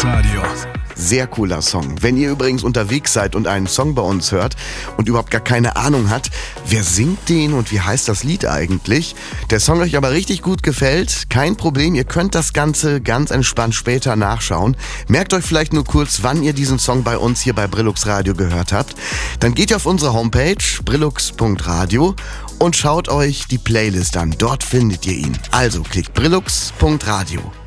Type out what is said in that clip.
Brillux Radio. Sehr cooler Song. Wenn ihr übrigens unterwegs seid und einen Song bei uns hört und überhaupt gar keine Ahnung habt, wer singt den und wie heißt das Lied eigentlich, der Song euch aber richtig gut gefällt, kein Problem, ihr könnt das Ganze ganz entspannt später nachschauen. Merkt euch vielleicht nur kurz, wann ihr diesen Song bei uns hier bei Brillux Radio gehört habt. Dann geht ihr auf unsere Homepage brillux.radio und schaut euch die Playlist an. Dort findet ihr ihn. Also klickt brillux.radio.